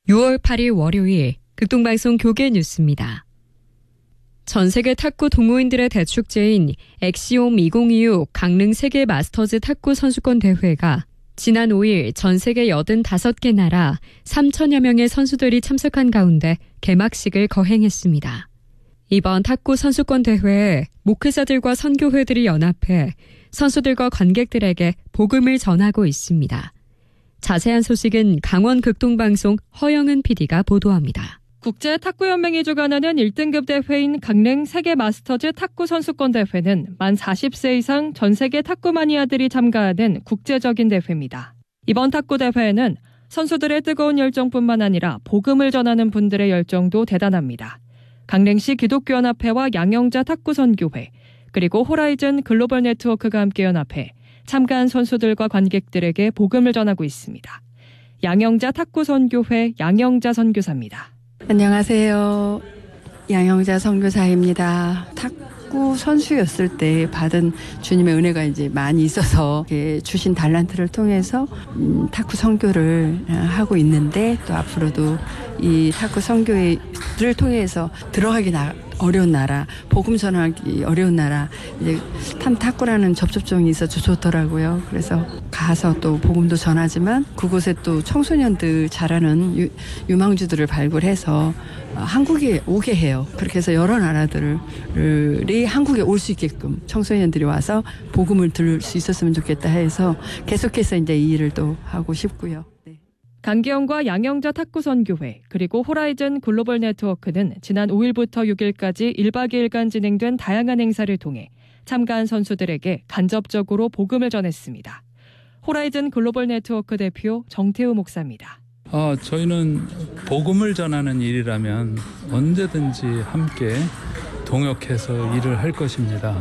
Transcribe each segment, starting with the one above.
6월 8일 월요일 극동방송 교계 뉴스입니다. 전 세계 탁구 동호인들의 대축제인 엑시옴 2026 강릉 세계 마스터즈 탁구 선수권 대회가 지난 5일 전 세계 85개 나라 3천여 명의 선수들이 참석한 가운데 개막식을 거행했습니다. 이번 탁구 선수권 대회에 목회자들과 선교회들이 연합해 선수들과 관객들에게 복음을 전하고 있습니다. 자세한 소식은 강원 극동방송 허영은 PD가 보도합니다. 국제탁구연맹이 주관하는 1등급 대회인 강릉 세계 마스터즈 탁구 선수권 대회는 만 40세 이상 전 세계 탁구 마니아들이 참가하는 국제적인 대회입니다. 이번 탁구 대회에는 선수들의 뜨거운 열정뿐만 아니라 복음을 전하는 분들의 열정도 대단합니다. 강릉시 기독교연합회와 양영자 탁구선교회 그리고 호라이즌 글로벌 네트워크가 함께 연합해 참가한 선수들과 관객들에게 복음을 전하고 있습니다. 양영자 탁구선교회 양영자 선교사입니다. 안녕하세요. 양영자 선교사입니다. 탁구 선수였을 때 받은 주님의 은혜가 이제 많이 있어서 주신 달란트를 통해서 탁구 선교를 하고 있는데 또 앞으로도 이 탁구 선교를 통해서 들어가기 어려운 나라, 복음 전하기 어려운 나라, 이제 탁구라는 접촉점이 있어서 좋더라고요. 그래서 가서 또 복음도 전하지만 그곳에 또 청소년들 잘하는 유망주들을 발굴해서 한국에 오게 해요. 그렇게 해서 여러 나라들이 한국에 올 수 있게끔 청소년들이 와서 복음을 들을 수 있었으면 좋겠다 해서 계속해서 이제 이 일을 또 하고 싶고요. 네. 강기영과 양영자 탁구선교회 그리고 호라이즌 글로벌 네트워크는 지난 5일부터 6일까지 1박 2일간 진행된 다양한 행사를 통해 참가한 선수들에게 간접적으로 복음을 전했습니다. 호라이즌 글로벌 네트워크 대표 정태우 목사입니다. 저희는 복음을 전하는 일이라면 언제든지 함께 동역해서 일을 할 것입니다.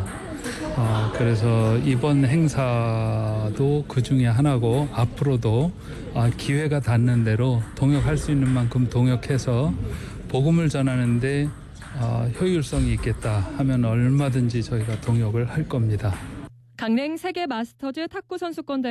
그래서 이번 행사도 그 중에 하나고 앞으로도 기회가 닿는 대로 동역할 수 있는 만큼 동역해서 복음을 전하는데 효율성이 있겠다 하면 얼마든지 저희가 동역을 할 겁니다. 강릉 세계 마스터즈 탁구 선수권